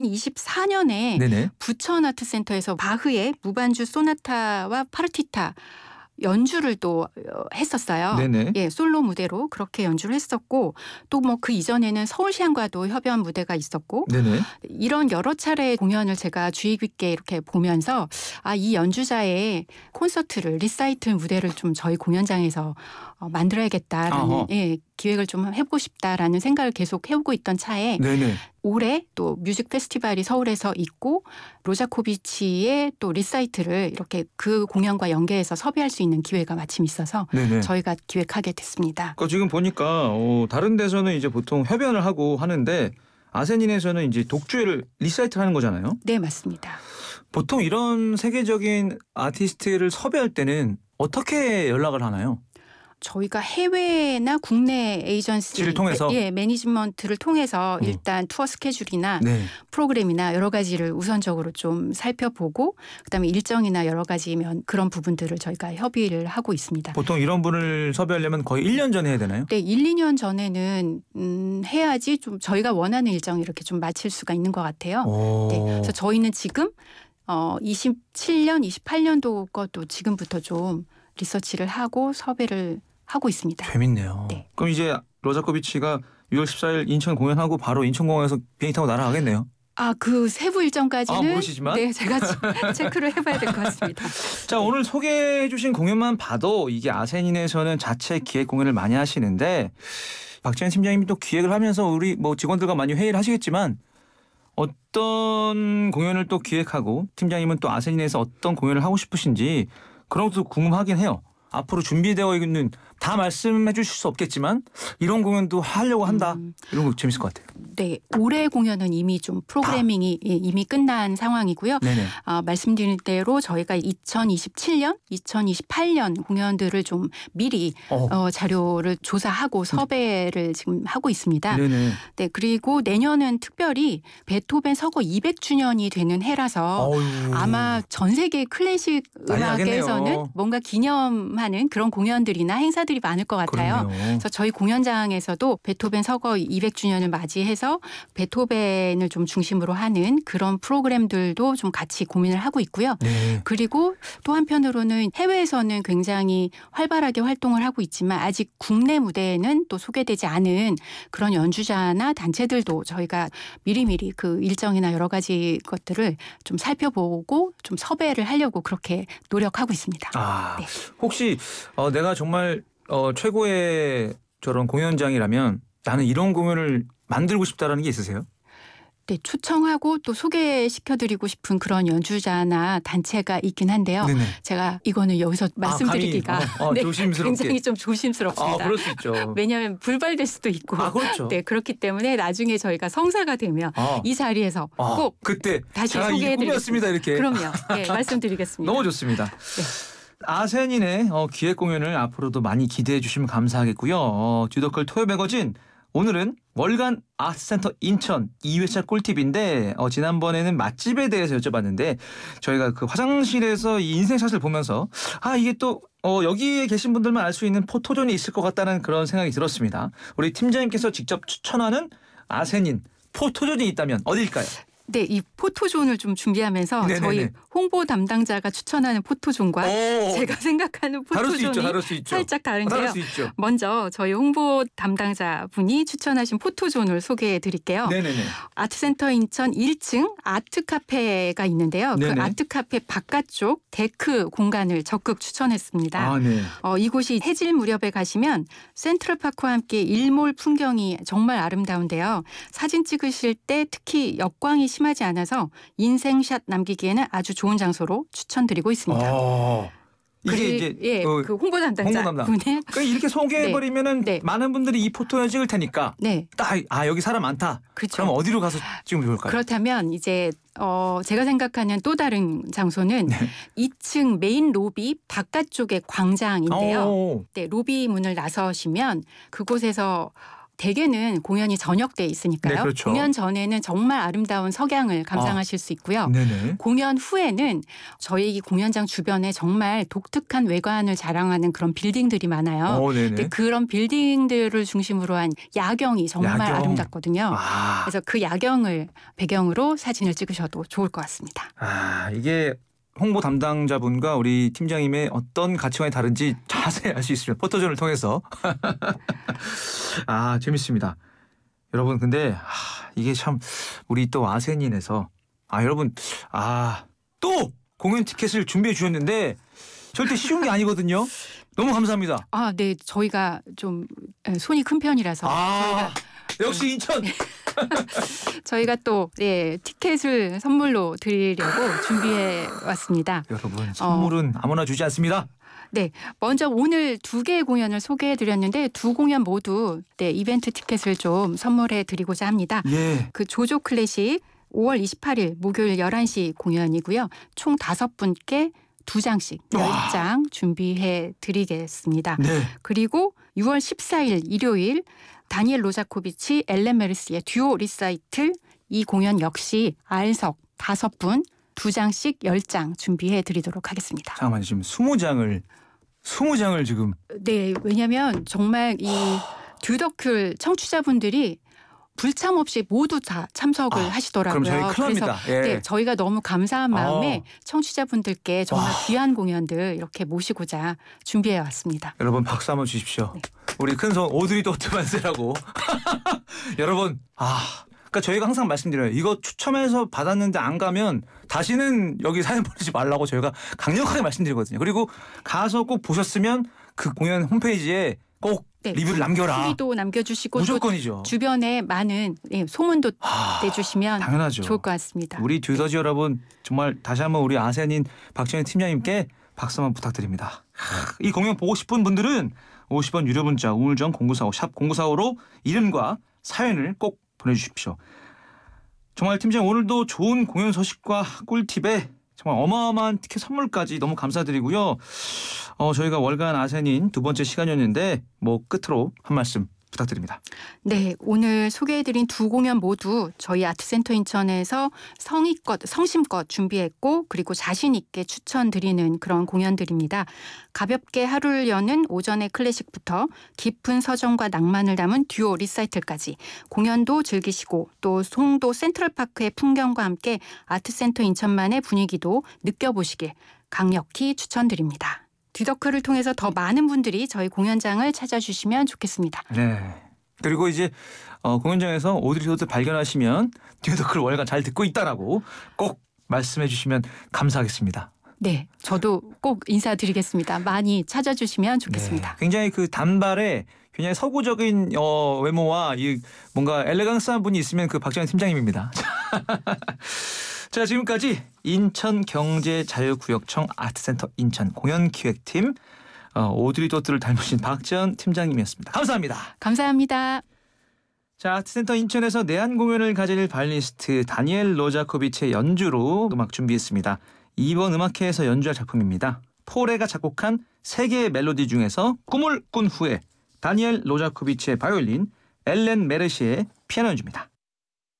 2024년에 네네. 부천 아트센터에서 바흐의 무반주 소나타와 파르티타 연주를 또 했었어요. 네네. 예, 솔로 무대로 그렇게 연주를 했었고 또 뭐 그 이전에는 서울시향과도 협연 무대가 있었고 네네. 이런 여러 차례 공연을 제가 주의 깊게 이렇게 보면서 이 연주자의 콘서트를 리사이틀 무대를 좀 저희 공연장에서 만들어야겠다라는 어허. 기획을 좀 해보고 싶다라는 생각을 계속 해오고 있던 차에 네네. 올해 또 뮤직 페스티벌이 서울에서 있고 로자코비치의 또 리사이틀을 이렇게 그 공연과 연계해서 섭외할 수 있는 기회가 마침 있어서 네네. 저희가 기획하게 됐습니다. 그러니까 지금 보니까 다른 데서는 이제 보통 협연을 하고 하는데 아세닌에서는 이제 독주를 리사이틀 하는 거잖아요. 네, 맞습니다. 보통 이런 세계적인 아티스트를 섭외할 때는 어떻게 연락을 하나요? 저희가 해외나 국내 에이전시를 통해서? 매니지먼트를 통해서 일단 투어 스케줄이나 네. 프로그램이나 여러 가지를 우선적으로 좀 살펴보고 그다음에 일정이나 여러 가지면 그런 부분들을 저희가 협의를 하고 있습니다. 보통 이런 분을 섭외하려면 거의 1년 전에 해야 되나요? 네, 1, 2년 전에는 해야지 좀 저희가 원하는 일정을 이렇게 좀 맞출 수가 있는 것 같아요. 네, 그래서 저희는 지금 27년, 28년도 것도 지금부터 좀 리서치를 하고 섭외를 하고 있습니다. 재밌네요. 네. 그럼 이제 로자코비치가 6월 14일 인천 공연하고 바로 인천공항에서 비행기 타고 날아가겠네요. 그 세부 일정까지는 모르시지만? 네, 제가 체크를 해봐야 될 것 같습니다. 자, 오늘 소개해 주신 공연만 봐도 이게 아세닌에서는 자체 기획 공연을 많이 하시는데 박재현 팀장님이 또 기획을 하면서 우리 뭐 직원들과 많이 회의를 하시겠지만 어떤 공연을 또 기획하고 팀장님은 또 아세닌에서 어떤 공연을 하고 싶으신지 그런 것도 궁금하긴 해요. 앞으로 준비되어 있는 다 말씀해 주실 수 없겠지만 이런 공연도 하려고 한다. 이런 거 재밌을 것 같아요. 네, 올해 공연은 이미 좀 프로그래밍이 이미 끝난 상황이고요. 네네. 말씀드린 대로 저희가 2027년, 2028년 공연들을 좀 미리 자료를 조사하고 섭외를 지금 하고 있습니다. 네네. 네, 그리고 내년은 특별히 베토벤 서거 200주년이 되는 해라서 아마 전 세계 클래식 음악에서는 뭔가 기념하는 그런 공연들이나 행사들이 많을 것 같아요. 그렇네요. 그래서 저희 공연장에서도 베토벤 서거 200주년을 맞이해서 베토벤을 좀 중심으로 하는 그런 프로그램들도 좀 같이 고민을 하고 있고요. 네. 그리고 또 한편으로는 해외에서는 굉장히 활발하게 활동을 하고 있지만 아직 국내 무대에는 또 소개되지 않은 그런 연주자나 단체들도 저희가 미리미리 그 일정이나 여러 가지 것들을 좀 살펴보고 좀 섭외를 하려고 그렇게 노력하고 있습니다. 네. 혹시 내가 정말 최고의 저런 공연장이라면 나는 이런 공연을 만들고 싶다라는 게 있으세요? 네, 초청하고 또 소개시켜드리고 싶은 그런 연주자나 단체가 있긴 한데요. 네네. 제가 이거는 여기서 말씀드리기가 네, 조심스럽게. 굉장히 좀 조심스럽습니다. 그럴 수 있죠. 왜냐하면 불발될 수도 있고. 그렇죠. 네, 그렇기 때문에 나중에 저희가 성사가 되면 이 자리에서 꼭 그때 다시 제가 소개해드리겠습니다. 이렇게. 그럼요. 네, 말씀드리겠습니다. 너무 좋습니다. 네. 아세닌의 기획 공연을 앞으로도 많이 기대해 주시면 감사하겠고요. 듀더클 토요 매거진 오늘은 월간 아트센터 인천 2회차 꿀팁인데 지난번에는 맛집에 대해서 여쭤봤는데 저희가 그 화장실에서 이 인생샷을 보면서 이게 또 여기에 계신 분들만 알 수 있는 포토존이 있을 것 같다는 그런 생각이 들었습니다. 우리 팀장님께서 직접 추천하는 아세닌 포토존이 있다면 어디일까요? 네, 이 포토존을 좀 준비하면서 네네네. 저희 홍보 담당자가 추천하는 포토존과 제가 생각하는 포토존이 다를 수 있죠. 살짝 다른데요. 다를 수 있죠. 먼저 저희 홍보 담당자 분이 추천하신 포토존을 소개해 드릴게요. 네네네. 아트센터 인천 1층 아트카페가 있는데요. 네네. 그 아트카페 바깥쪽 데크 공간을 적극 추천했습니다. 네. 이곳이 해질 무렵에 가시면 센트럴파크와 함께 일몰 풍경이 정말 아름다운데요. 사진 찍으실 때 특히 역광이 심하지 않아서 인생샷 남기기에는 아주 좋은 장소로 추천드리고 있습니다. 이게 이제 그 홍보 담당자 분의 그러니까 이렇게 소개해버리면은 많은 분들이 이 포토를 찍을 테니까 딱 여기 사람 많다. 그렇죠. 그럼 어디로 가서 찍으면 좋을까요? 그렇다면 이제 제가 생각하는 또 다른 장소는 2층 메인 로비 바깥쪽의 광장인데요. 네, 로비 문을 나서시면 그곳에서 대개는 공연이 저녁 때 있으니까요. 네, 그렇죠. 공연 전에는 정말 아름다운 석양을 감상하실 수 있고요. 네네. 공연 후에는 저희 이 공연장 주변에 정말 독특한 외관을 자랑하는 그런 빌딩들이 많아요. 네네. 근데 그런 빌딩들을 중심으로 한 야경이 정말 야경. 아름답거든요. 아, 그래서 그 야경을 배경으로 사진을 찍으셔도 좋을 것 같습니다. 이게 홍보 담당자분과 우리 팀장님의 어떤 가치관이 다른지 자세히 알 수 있습니다. 포토존을 통해서. 재밌습니다. 여러분 근데 이게 참 우리 또 아세닌에서 여러분 또 공연 티켓을 준비해 주셨는데 절대 쉬운 게 아니거든요. 너무 감사합니다. 네. 저희가 좀 손이 큰 편이라서 역시 인천. 저희가 또 티켓을 선물로 드리려고 준비해 왔습니다. 여러분 선물은 아무나 주지 않습니다. 네, 먼저 오늘 2개의 공연을 소개해드렸는데 2 공연 모두 이벤트 티켓을 좀 선물해드리고자 합니다. 예. 그 조조 클래식 5월 28일 목요일 11시 공연이고요. 총 5분께 2장씩 10장 준비해드리겠습니다. 네. 그리고 6월 14일 일요일 다니엘 로자코비치, 엘렌 메르스의 듀오 리사이틀 이 공연 역시 알석 5분 2장씩 10장 준비해드리도록 하겠습니다. 잠깐만요. 지금 20장을 지금. 네, 왜냐하면 정말 이 듀더클 청취자분들이 불참 없이 모두 다 참석을 하시더라고요. 그럼 저희 큰일 납니다. 예. 네, 저희가 너무 감사한 마음에 청취자분들께 정말 귀한 공연들 이렇게 모시고자 준비해 왔습니다. 여러분 박수 한번 주십시오. 네. 우리 큰손 오드리 도트만세라고. 여러분 그러니까 저희가 항상 말씀드려요. 이거 추첨해서 받았는데 안 가면 다시는 여기 사연 보내지 말라고 저희가 강력하게 말씀드리거든요. 그리고 가서 꼭 보셨으면 그 공연 홈페이지에 꼭 리뷰를 남겨라. 후기도 남겨주시고 무조건이죠. 주변에 많은 소문도 내주시면 당연하죠. 좋을 것 같습니다. 우리 듀더지 여러분 정말 다시 한번 우리 아세안인 박정현 팀장님께 박수 한번 부탁드립니다. 이 공연 보고 싶은 분들은 50원 유료 문자 우물정 0945 샵 0945로 이름과 사연을 꼭 보내주십시오. 정말 팀장 오늘도 좋은 공연 소식과 꿀팁에 정말 어마어마한 티켓 선물까지 너무 감사드리고요. 저희가 월간 아세닌 2번째 시간이었는데 끝으로 한 말씀 부탁드립니다. 네, 오늘 소개해드린 2 공연 모두 저희 아트센터 인천에서 성심껏 준비했고 그리고 자신 있게 추천드리는 그런 공연들입니다. 가볍게 하루를 여는 오전의 클래식부터 깊은 서정과 낭만을 담은 듀오 리사이틀까지 공연도 즐기시고 또 송도 센트럴파크의 풍경과 함께 아트센터 인천만의 분위기도 느껴보시길 강력히 추천드립니다. 듀더클을 통해서 더 많은 분들이 저희 공연장을 찾아주시면 좋겠습니다. 네. 그리고 이제 공연장에서 오드리 도트 발견하시면 듀더클 월간 잘 듣고 있다라고 꼭 말씀해 주시면 감사하겠습니다. 네, 저도 꼭 인사드리겠습니다. 많이 찾아주시면 좋겠습니다. 네, 굉장히 그 단발에 굉장히 서구적인 외모와 뭔가 엘레강스한 분이 있으면 그 박정현 팀장님입니다. 자, 지금까지 인천경제자유구역청 아트센터 인천 공연기획팀 오드리 도트를 닮으신 박지현 팀장님이었습니다. 감사합니다. 감사합니다. 자, 아트센터 인천에서 내한 공연을 가질 바이올리니스트 다니엘 로자코비치의 연주로 음악 준비했습니다. 이번 음악회에서 연주할 작품입니다. 포레가 작곡한 3개의 멜로디 중에서 꿈을 꾼 후에 다니엘 로자코비치의 바이올린, 엘렌 메르시의 피아노 연주입니다.